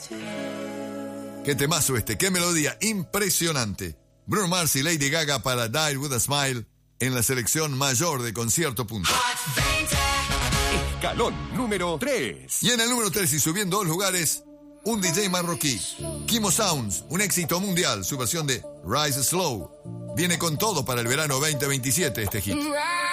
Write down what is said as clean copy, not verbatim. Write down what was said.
Qué temazo este, qué melodía impresionante. Bruno Mars y Lady Gaga para Die With A Smile en la selección mayor de Concierto Punto. Escalón número 3. Y en el número 3 y subiendo 2 lugares, un DJ marroquí, Kimo Sounds, un éxito mundial, su versión de Rise Slow. Viene con todo para el verano 2027 este hit.